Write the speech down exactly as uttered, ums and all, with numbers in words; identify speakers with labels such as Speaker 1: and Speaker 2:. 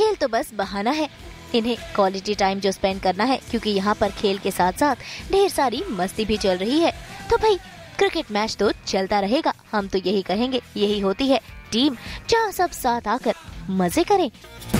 Speaker 1: खेल तो बस बहाना है, इन्हें क्वालिटी टाइम जो स्पेंड करना है, क्योंकि यहाँ पर खेल के साथ साथ ढेर सारी मस्ती भी चल रही है। तो भाई क्रिकेट मैच तो चलता रहेगा, हम तो यही कहेंगे, यही होती है टीम जहाँ सब साथ आकर मजे करें।